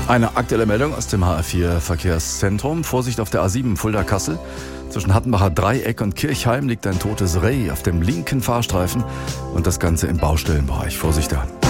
Eine aktuelle Meldung aus dem HR4 Verkehrszentrum. Vorsicht auf der A7 Fulda-Kassel. Zwischen Hattenbacher Dreieck und Kirchheim liegt ein totes Reh auf dem linken Fahrstreifen und das Ganze im Baustellenbereich. Vorsicht da.